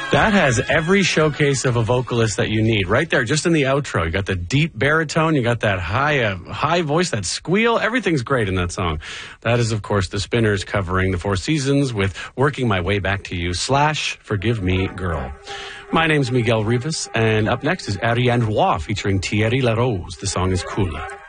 That has every showcase of a vocalist that you need right there, just in the outro. You got the deep baritone, you got that high voice, that squeal. Everything's great in that song. That is, of course, the Spinners covering the Four Seasons with Working My Way Back to You / Forgive Me Girl. My name's Miguel Rivas, and up next is Ariane Roy featuring Thierry Larose. The song is Cool.